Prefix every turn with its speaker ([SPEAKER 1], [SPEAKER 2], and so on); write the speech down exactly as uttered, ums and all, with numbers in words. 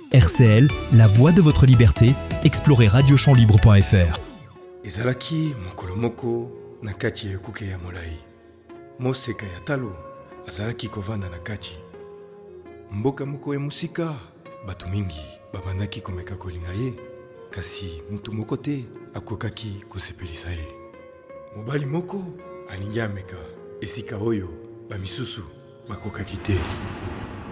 [SPEAKER 1] R C L, la voix de votre liberté, explorez radio champ libre point f r.
[SPEAKER 2] Ezalaki mokolo moko na kati ya ekuke ya molai. Moseka ya talo azalaki kovanda na kati. Mboka moko ya musika, bato mingi babandaki komeka kolinga ye, kasi mutu moko te akokaki kosepelisa ye. Mobali moko alingi ameka esika oyo bamisusu bakokaki te.